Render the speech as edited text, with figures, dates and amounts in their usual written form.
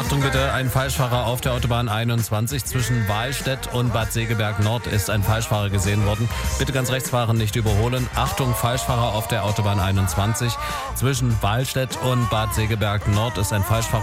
Achtung bitte, ein Falschfahrer auf der Autobahn 21 zwischen Wahlstedt und Bad Segeberg Nord ist ein Falschfahrer gesehen worden. Bitte ganz rechts fahren, nicht überholen. Achtung, Falschfahrer auf der Autobahn 21 zwischen Wahlstedt und Bad Segeberg Nord ist ein Falschfahrer